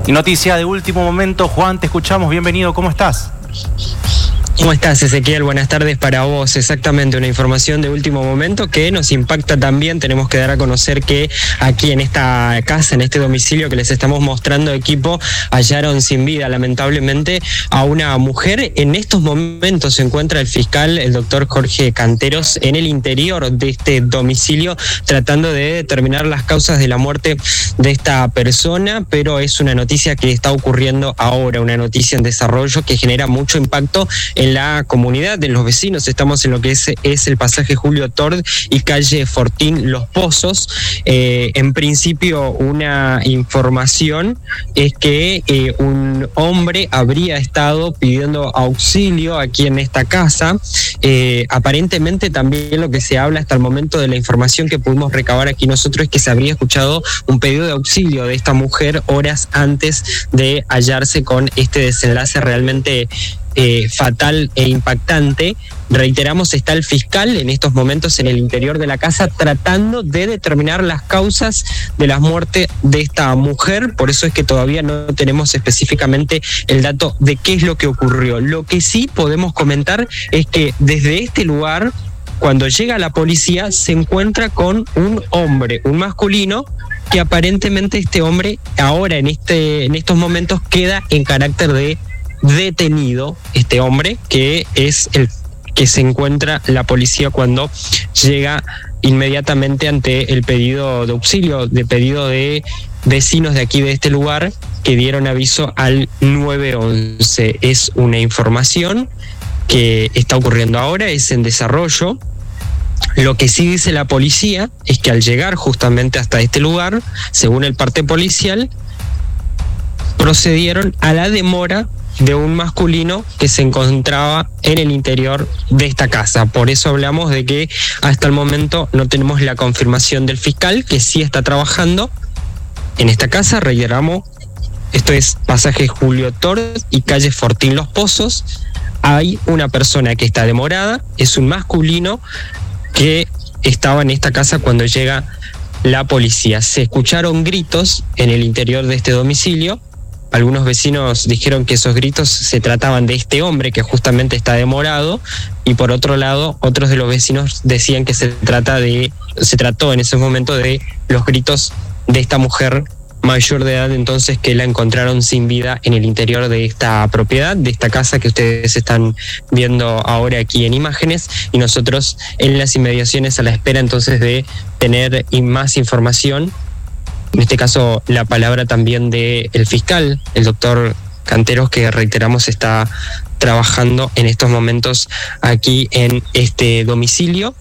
Y noticia de último momento, Juan, te escuchamos, bienvenido, ¿cómo estás? ¿Cómo estás, Ezequiel? Buenas tardes para vos. Exactamente, una información de último momento que nos impacta también. Tenemos que dar a conocer que aquí en esta casa, en este domicilio que les estamos mostrando, equipo, hallaron sin vida, lamentablemente, a una mujer. En estos momentos se encuentra el fiscal, el doctor Jorge Canteros, en el interior de este domicilio, tratando de determinar las causas de la muerte de esta persona, pero es una noticia que está ocurriendo ahora, una noticia en desarrollo que genera mucho impacto en la comunidad, en los vecinos. Estamos en lo que es el pasaje Julio Tord y calle Fortín Los Pozos. En principio, una información es que un hombre habría estado pidiendo auxilio aquí en esta casa. Aparentemente también lo que se habla hasta el momento de la información que pudimos recabar aquí nosotros es que se habría escuchado un pedido de auxilio de esta mujer horas antes de hallarse con este desenlace realmente fatal e impactante. Reiteramos, está el fiscal en estos momentos en el interior de la casa tratando de determinar las causas de la muerte de esta mujer. Por eso es que todavía no tenemos específicamente el dato de qué es lo que ocurrió. Lo que sí podemos comentar es que desde este lugar, cuando llega la policía, se encuentra con un hombre, un masculino, que aparentemente este hombre ahora en estos momentos queda en carácter de detenido, este hombre, que es el que se encuentra la policía cuando llega inmediatamente ante el pedido de auxilio, de pedido de vecinos de aquí de este lugar que dieron aviso al 911. Es una información que está ocurriendo ahora, es en desarrollo. Lo que sí dice la policía es que al llegar justamente hasta este lugar, según el parte policial, procedieron a la demora de un masculino que se encontraba en el interior de esta casa. Por eso hablamos de que hasta el momento no tenemos la confirmación del fiscal, que sí está trabajando en esta casa. Reiteramos, esto es pasaje Julio Tord y calle Fortín Los Pozos. Hay una persona que está demorada, es un masculino que estaba en esta casa cuando llega la policía. Se escucharon gritos en el interior de este domicilio. Algunos vecinos dijeron que esos gritos se trataban de este hombre que justamente está demorado, y por otro lado, otros de los vecinos decían que se trató en ese momento de los gritos de esta mujer mayor de edad, entonces, que la encontraron sin vida en el interior de esta propiedad, de esta casa que ustedes están viendo ahora aquí en imágenes, y nosotros en las inmediaciones a la espera entonces de tener más información. En este caso, la palabra también del fiscal, el doctor Canteros, que reiteramos está trabajando en estos momentos aquí en este domicilio.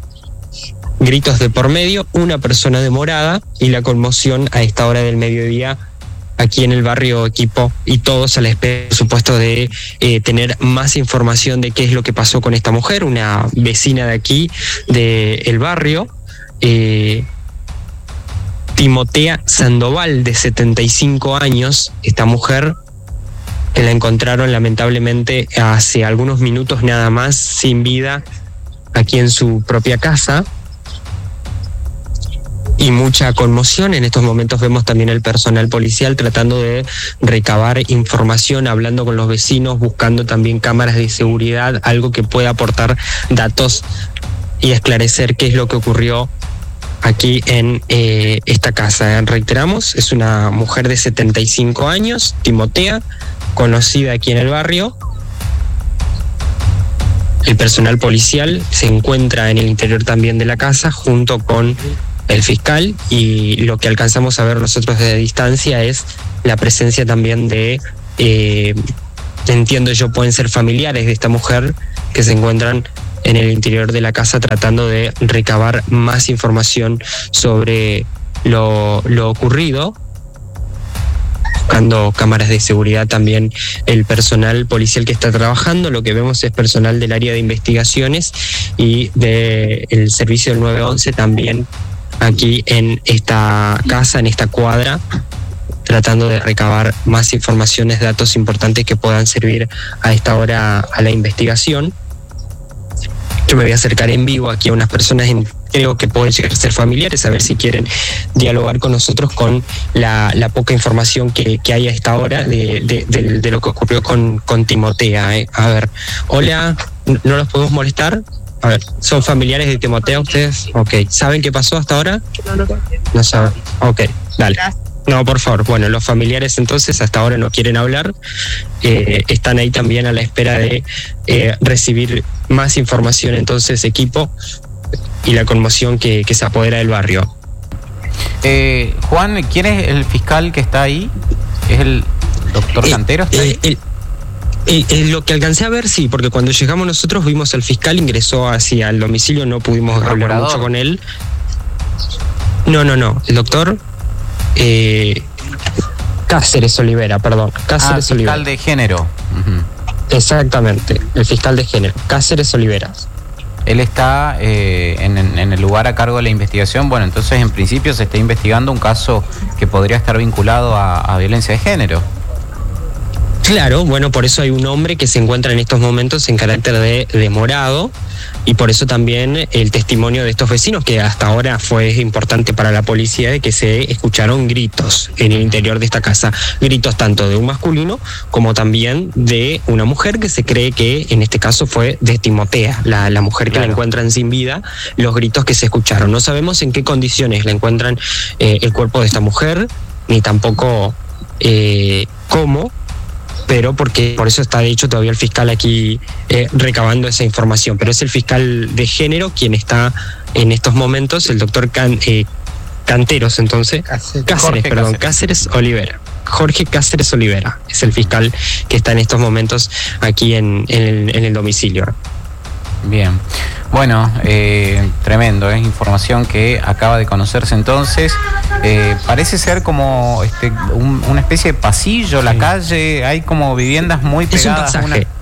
Gritos de por medio, una persona demorada y la conmoción a esta hora del mediodía aquí en el barrio Equipo, y todos a la espera, por supuesto, de tener más información de qué es lo que pasó con esta mujer, una vecina de aquí, del barrio. Timotea Sandoval, de 75 años, esta mujer que la encontraron lamentablemente hace algunos minutos nada más sin vida aquí en su propia casa, y mucha conmoción. En estos momentos vemos también el personal policial tratando de recabar información, hablando con los vecinos, buscando también cámaras de seguridad, algo que pueda aportar datos y esclarecer qué es lo que ocurrió aquí en esta casa. Reiteramos, es una mujer de 75 años, Timotea, conocida aquí en el barrio. El personal policial se encuentra en el interior también de la casa junto con el fiscal, y lo que alcanzamos a ver nosotros desde distancia es la presencia también de, entiendo yo, pueden ser familiares de esta mujer que se encuentran en el interior de la casa tratando de recabar más información sobre lo ocurrido, buscando cámaras de seguridad también el personal policial que está trabajando. Lo que vemos es personal del área de investigaciones y del servicio del 911 también aquí en esta casa, en esta cuadra, tratando de recabar más informaciones, datos importantes que puedan servir a esta hora a la investigación. Yo me voy a acercar en vivo aquí a unas personas creo que pueden llegar a ser familiares, a ver si quieren dialogar con nosotros con la poca información que hay a esta hora de lo que ocurrió con Timotea. A ver, hola, ¿no los podemos molestar? A ver, ¿son familiares de Timotea ustedes? Ok, ¿saben qué pasó hasta ahora? No saben. Ok, dale. No, por favor. Bueno, los familiares entonces hasta ahora no quieren hablar. Están ahí también a la espera de recibir más información. Entonces, equipo y la conmoción que se apodera del barrio. Juan, ¿quién es el fiscal que está ahí? ¿Es el doctor Cantero? ¿Está ahí? Lo que alcancé a ver, sí, porque cuando llegamos nosotros vimos al fiscal, ingresó hacia el domicilio, no pudimos hablar mucho con él. No, el doctor Cáceres Olivera, perdón. Cáceres Olivera. Fiscal de género. Uh-huh. Exactamente, el fiscal de género, Cáceres Olivera. Él está en el lugar a cargo de la investigación. Bueno, entonces en principio se está investigando un caso que podría estar vinculado a violencia de género. Claro, bueno, por eso hay un hombre que se encuentra en estos momentos en carácter de demorado, y por eso también el testimonio de estos vecinos, que hasta ahora fue importante para la policía, de que se escucharon gritos en el interior de esta casa, gritos tanto de un masculino como también de una mujer que se cree que en este caso fue de Timotea, la mujer que la encuentran sin vida, los gritos que se escucharon. No sabemos en qué condiciones la encuentran el cuerpo de esta mujer, ni tampoco cómo, pero porque por eso está de hecho todavía el fiscal aquí recabando esa información, pero es el fiscal de género quien está en estos momentos, el doctor Canteros, entonces Cáceres Olivera. Jorge Cáceres Olivera es el fiscal que está en estos momentos aquí en el domicilio. Bien, bueno, tremendo, es información que acaba de conocerse entonces. Parece ser como una especie de pasillo, la calle, hay como viviendas muy pegadas. Es un pasaje.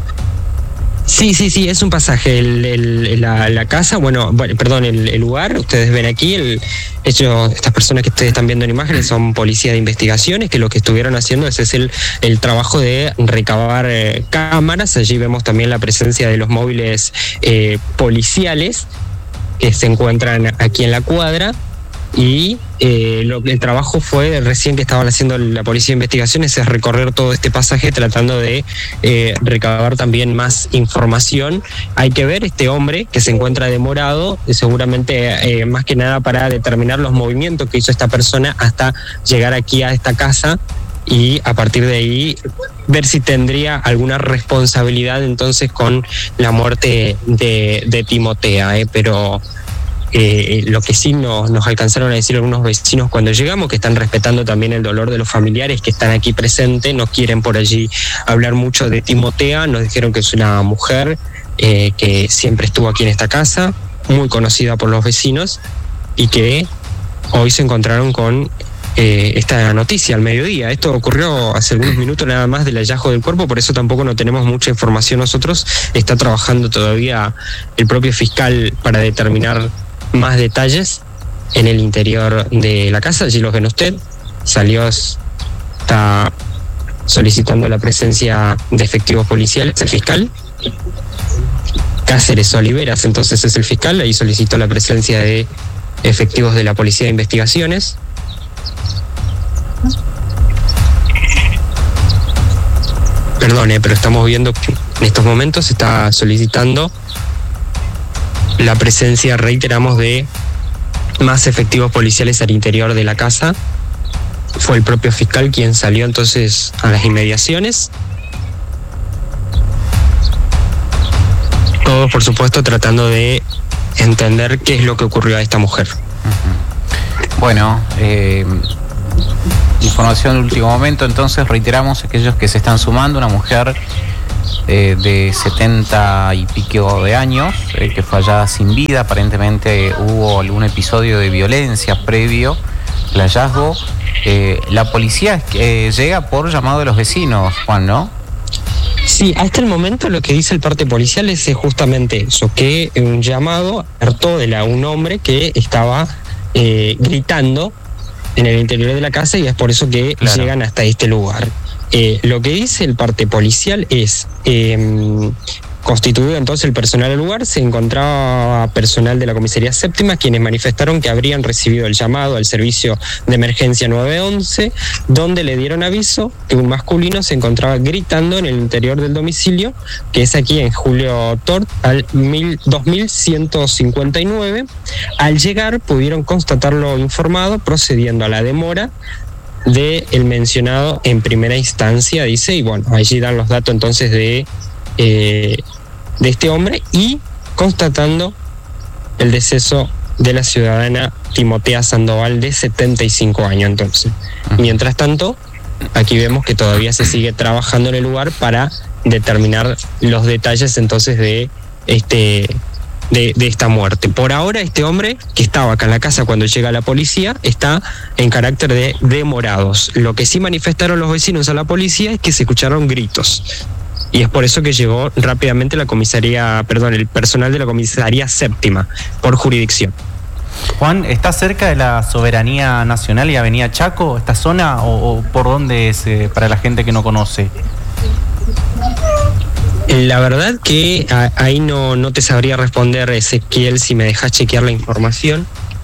Sí, es un pasaje. La casa, el lugar, ustedes ven aquí, estas personas que ustedes están viendo en imágenes son policías de investigaciones, que lo que estuvieron haciendo es el trabajo de recabar cámaras. Allí vemos también la presencia de los móviles policiales que se encuentran aquí en la cuadra. Y el trabajo fue recién que estaban haciendo la policía de investigaciones, es recorrer todo este pasaje tratando de recabar también más información. Hay que ver este hombre que se encuentra demorado, seguramente más que nada para determinar los movimientos que hizo esta persona hasta llegar aquí a esta casa, y a partir de ahí ver si tendría alguna responsabilidad entonces con la muerte de Timotea, pero lo que sí nos alcanzaron a decir algunos vecinos cuando llegamos, que están respetando también el dolor de los familiares que están aquí presentes, no quieren por allí hablar mucho de Timotea. Nos dijeron que es una mujer que siempre estuvo aquí en esta casa, muy conocida por los vecinos, y que hoy se encontraron con esta noticia al mediodía. Esto ocurrió hace algunos minutos nada más del hallazgo del cuerpo, por eso tampoco no tenemos mucha información nosotros. Está trabajando todavía el propio fiscal para determinar más detalles en el interior de la casa. Allí los ven usted, está solicitando la presencia de efectivos policiales, el fiscal Cáceres Oliveras entonces es el fiscal, ahí solicitó la presencia de efectivos de la Policía de Investigaciones. Perdone, pero estamos viendo que en estos momentos se está solicitando la presencia, reiteramos, de más efectivos policiales al interior de la casa. Fue el propio fiscal quien salió entonces a las inmediaciones. Todos, por supuesto, tratando de entender qué es lo que ocurrió a esta mujer. Bueno, información de último momento, entonces reiteramos aquellos que se están sumando, una mujer de 70 y pico de años, que fue hallada sin vida. Aparentemente hubo algún episodio de violencia previo al hallazgo. La policía llega por llamado de los vecinos, Juan, ¿no? Sí, hasta el momento lo que dice el parte policial es justamente eso, que un llamado alertó de un hombre que estaba gritando en el interior de la casa, y es por eso que llegan hasta este lugar. Lo que dice el parte policial es Constituido entonces el personal del lugar, se encontraba personal de la comisaría séptima, quienes manifestaron que habrían recibido el llamado al servicio de emergencia 911, donde le dieron aviso que un masculino se encontraba gritando en el interior del domicilio, que es aquí en Julio Tort, al 2159. Al llegar pudieron constatar lo informado, procediendo a la demora del mencionado en primera instancia, dice, y bueno, allí dan los datos entonces de este hombre y constatando el deceso de la ciudadana Timotea Sandoval, de 75 años entonces. Mientras tanto, aquí vemos que todavía se sigue trabajando en el lugar para determinar los detalles entonces de esta muerte. Por ahora, este hombre que estaba acá en la casa cuando llega la policía está en carácter de demorados. Lo que sí manifestaron los vecinos a la policía es que se escucharon gritos. Y es por eso que llegó rápidamente el personal de la comisaría séptima por jurisdicción. Juan, ¿está cerca de la Soberanía Nacional y Avenida Chaco, esta zona, o por dónde es para la gente que no conoce? La verdad que ahí no te sabría responder, Ezequiel, si me dejas chequear la información.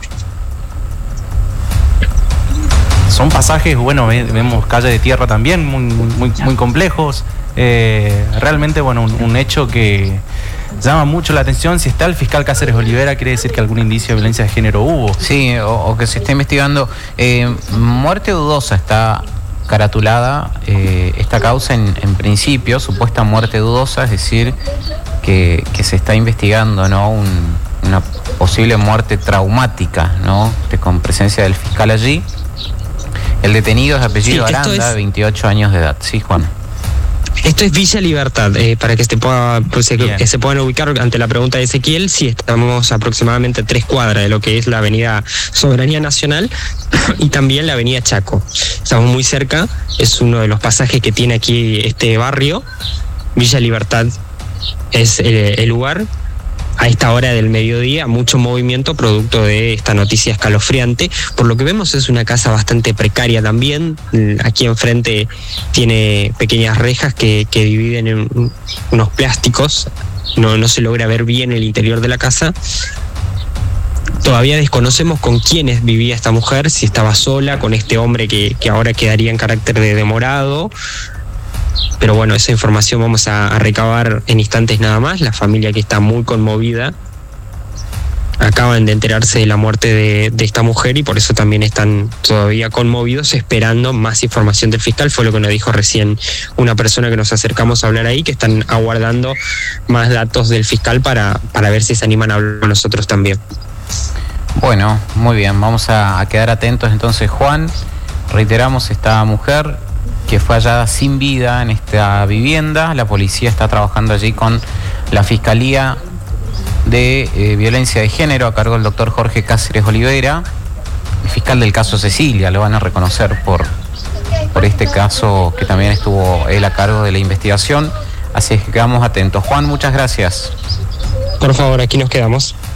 Son pasajes, bueno, vemos calle de tierra también, muy complejos. Realmente, bueno, un hecho que llama mucho la atención. Si está el fiscal Cáceres Olivera, quiere decir que algún indicio de violencia de género hubo. Sí, o que se está investigando. Muerte dudosa está caratulada esta causa en principio, supuesta muerte dudosa, es decir, que se está investigando, ¿no? Una posible muerte traumática, ¿no? Con presencia del fiscal allí. El detenido es apellido Aranda, de 28 años de edad. Sí, Juan. Esto es Villa Libertad, para que se puedan ubicar ante la pregunta de Ezequiel. Sí, estamos aproximadamente a 3 cuadras de lo que es la avenida Soberanía Nacional y también la avenida Chaco. Estamos muy cerca, es uno de los pasajes que tiene aquí este barrio. Villa Libertad es el lugar. A esta hora del mediodía, mucho movimiento producto de esta noticia escalofriante. Por lo que vemos, es una casa bastante precaria también. Aquí enfrente tiene pequeñas rejas que dividen en unos plásticos. No se logra ver bien el interior de la casa. Todavía desconocemos con quiénes vivía esta mujer, si estaba sola, con este hombre que ahora quedaría en carácter de demorado. Pero bueno, esa información vamos a recabar en instantes nada más. La familia, que está muy conmovida, acaban de enterarse de la muerte de esta mujer y por eso también están todavía conmovidos, esperando más información del fiscal. Fue lo que nos dijo recién una persona que nos acercamos a hablar ahí, que están aguardando más datos del fiscal para ver si se animan a hablar con nosotros también. Bueno, muy bien, vamos a quedar atentos entonces, Juan. Reiteramos, esta mujer que fue hallada sin vida en esta vivienda. La policía está trabajando allí con la Fiscalía de Violencia de Género a cargo del doctor Jorge Cáceres Olivera, el fiscal del caso Cecilia. Lo van a reconocer por este caso, que también estuvo él a cargo de la investigación. Así es que quedamos atentos. Juan, muchas gracias. Por favor, aquí nos quedamos.